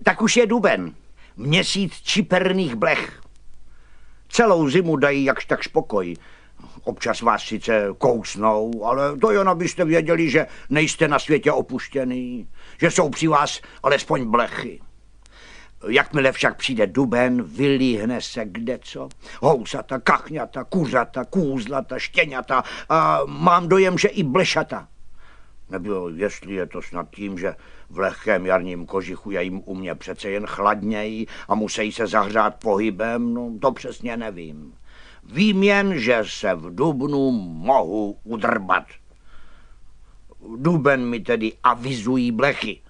Tak už je duben, měsíc čiperných blech. Celou zimu dají jakž tak spokoj. Občas vás sice kousnou, ale to jen abyste věděli, že nejste na světě opuštěný, že jsou při vás alespoň blechy. Jakmile však přijde duben, vylíhne se kdeco. Housata, kachňata, kuřata, kůzlata, štěňata a mám dojem, že i blešata. Nebo jestli je to snad tím, že v lehkém jarním kožichu je jim u mě přece jen chladněji a musí se zahřát pohybem, no to přesně nevím. Vím jen, že se v dubnu mohu udrbat. Duben mi tedy avizují blechy.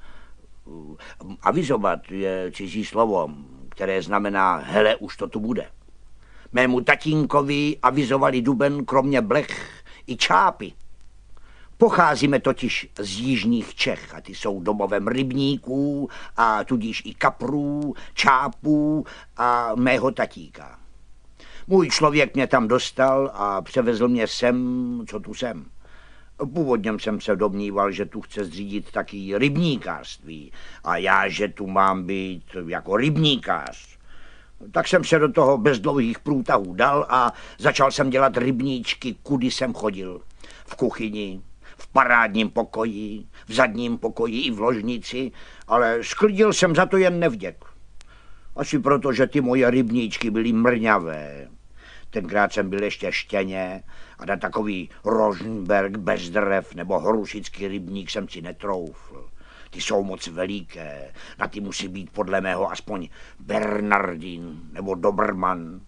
Avizovat je cizí slovo, které znamená hele, už to tu bude. Mému tatínkovi avizovali duben kromě blech i čápy. Pocházíme totiž z jižních Čech a ty jsou domovem rybníků a tudíž i kaprů, čápů a mého tatíka. Můj člověk mě tam dostal a převezl mě sem, co tu jsem. Původně jsem se domníval, že tu chce zřídit taky rybníkářství a já, že tu mám být jako rybníkář. Tak jsem se do toho bez dlouhých průtahů dal a začal jsem dělat rybníčky, kudy jsem chodil. V kuchyni, v parádním pokoji, v zadním pokoji i v ložnici, ale sklidil jsem za to jen nevděk. Asi proto, že ty moje rybníčky byly mrňavé. Tenkrát jsem byl ještě štěně a na takový Rosenberg bez drev nebo hrušický rybník jsem si netroufl. Ty jsou moc veliké, na ty musí být podle mého aspoň Bernardin nebo Doberman.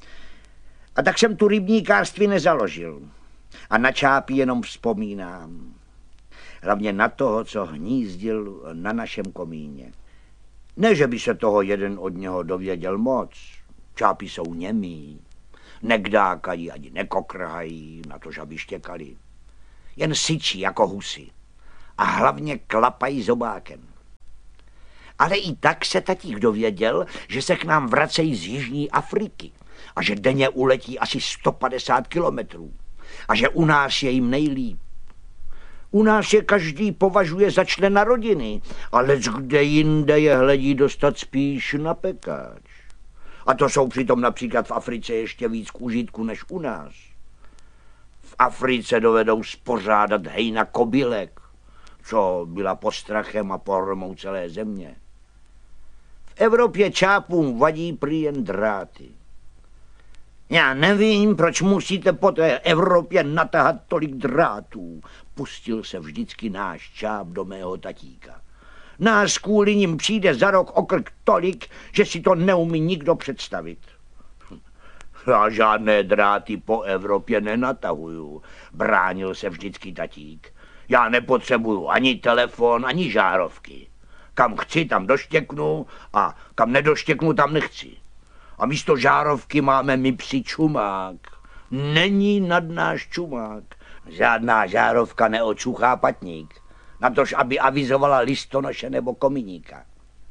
A tak jsem tu rybníkářství nezaložil a na čápy jenom vzpomínám. Hlavně na toho, co hnízdil na našem komíně. Ne, že by se toho jeden od něho dověděl moc. Čápy jsou němí. Nekdákají ani nekokrhají, na to, že aby štěkali. Jen syčí jako husy. A hlavně klapají zobákem. Ale i tak se tatík dověděl, že se k nám vracejí z Jižní Afriky a že denně uletí asi 150 kilometrů a že u nás je jim nejlíp. U nás je každý považuje za člena rodiny, ale kde jinde je hledí dostat spíš na pekáč. A to jsou přitom například v Africe ještě víc k užitku než u nás. V Africe dovedou spořádat hejna kobylek, co byla postrachem a pohromou celé země. V Evropě čápům vadí prý jen dráty. Já nevím, proč musíte po té Evropě natahat tolik drátů, pustil se vždycky náš čáp do mého tatíka. Nás kvůli nim přijde za rok o krk tolik, že si to neumí nikdo představit. Já žádné dráty po Evropě nenatahuju, bránil se vždycky tatík. Já nepotřebuju ani telefon, ani žárovky. Kam chci, tam doštěknu a kam nedoštěknu, tam nechci. A místo žárovky máme my psi čumák. Není nad náš čumák. Žádná žárovka neočuchá patník. Natož, aby avizovala listonoše nebo kominíka.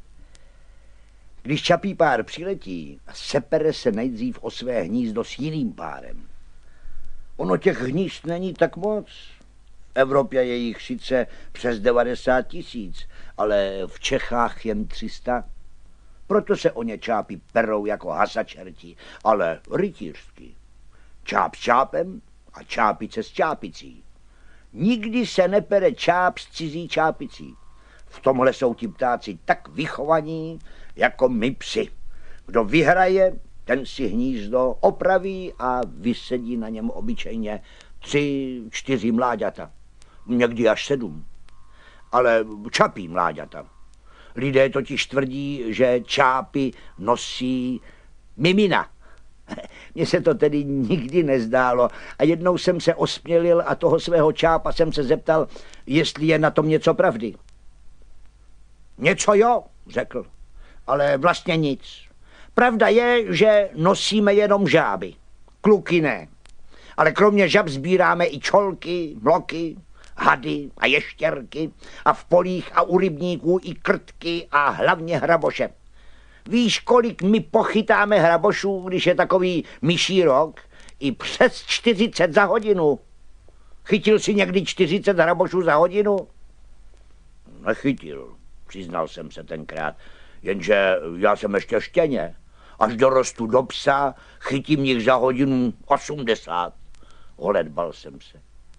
Když čapí pár přiletí, sepere se nejdřív o své hnízdo s jiným párem. Ono těch hnízd není tak moc. V Evropě je jich sice přes 90 000, ale v Čechách jen 300. Proto se o ně čápy perou jako hasačerti, ale rytířsky. Čáp s čápem a čápice s čápicí. Nikdy se nepere čáp s cizí čápicí. V tomhle jsou ti ptáci tak vychovaní, jako my psi. Kdo vyhraje, ten si hnízdo opraví a vysedí na něm obyčejně 3, 4 mláďata. Někdy až 7. Ale čapí mláďata. Lidé totiž tvrdí, že čápy nosí mimina. Mně se to tedy nikdy nezdálo a jednou jsem se osmělil a toho svého čápa jsem se zeptal, jestli je na tom něco pravdy. Něco jo, řekl, ale vlastně nic. Pravda je, že nosíme jenom žáby, kluky ne. Ale kromě žab sbíráme i čolky, vloky, hady a ještěrky a v polích a u rybníků i krtky a hlavně hraboše. Víš, kolik my pochytáme hrabošů, když je takový myší rok? I přes 40 za hodinu. Chytil jsi někdy 40 hrabošů za hodinu? Nechytil, přiznal jsem se tenkrát. Jenže já jsem ještě štěně. Až dorostu do psa, chytím jich za hodinu 80. Holedbal jsem se.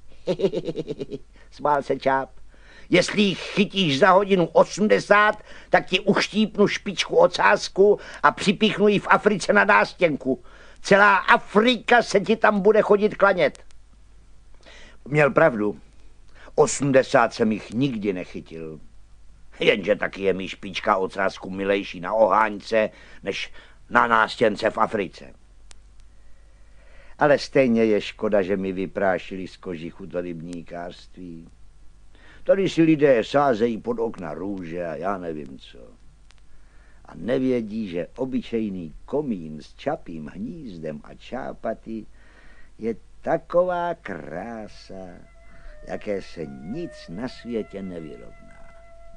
Smál se Čáp. Jestli jich chytíš za hodinu 80, tak ti uštípnu špičku ocásku a připíchnu ji v Africe na nástěnku. Celá Afrika se ti tam bude chodit klanět. Měl pravdu. 80 jsem jich nikdy nechytil. Jenže taky je mi špička ocásku milejší na oháňce, než na nástěnce v Africe. Ale stejně je škoda, že mi vyprášili z kožichu to rybníkářství. Tady si lidé sázejí pod okna růže a já nevím co. A nevědí, že obyčejný komín s čapím hnízdem a čápaty je taková krása, jaké se nic na světě nevyrobí.